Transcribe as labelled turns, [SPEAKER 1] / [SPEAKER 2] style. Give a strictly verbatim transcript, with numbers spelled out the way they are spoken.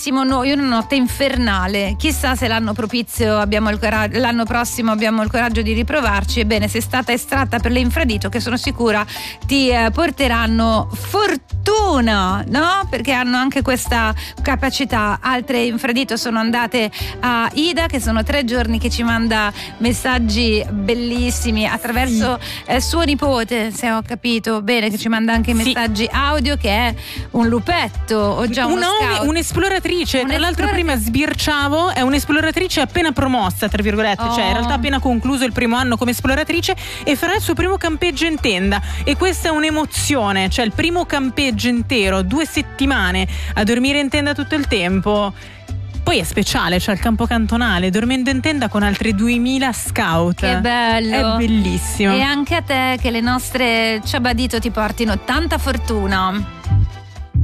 [SPEAKER 1] bellissimo noi, una notte infernale. Chissà se l'anno propizio abbiamo il coraggio, l'anno prossimo abbiamo il coraggio di riprovarci. Ebbene, sei stata estratta per l'infradito, che sono sicura ti eh, porteranno fortuna, no? Perché hanno anche questa capacità. Altre infradito sono andate a Ida, che sono tre giorni che ci manda messaggi bellissimi attraverso eh, suo nipote, se ho capito bene, che ci manda anche
[SPEAKER 2] sì.
[SPEAKER 1] messaggi audio, che è un lupetto o già uno
[SPEAKER 2] no,
[SPEAKER 1] scout.
[SPEAKER 2] un'esploratrice. Tra l'altro prima sbirciavo, è un'esploratrice appena promossa, tra virgolette, oh. cioè in realtà appena concluso il primo anno come esploratrice e farà il suo primo campeggio in tenda, e questa è un'emozione, cioè il primo campeggio intero, due settimane a dormire in tenda tutto il tempo. Poi è speciale, cioè il campo cantonale, dormendo in tenda con altri duemila scout.
[SPEAKER 1] Che bello!
[SPEAKER 2] È bellissimo.
[SPEAKER 1] E anche a te, che le nostre Ciabadito ti portino tanta fortuna.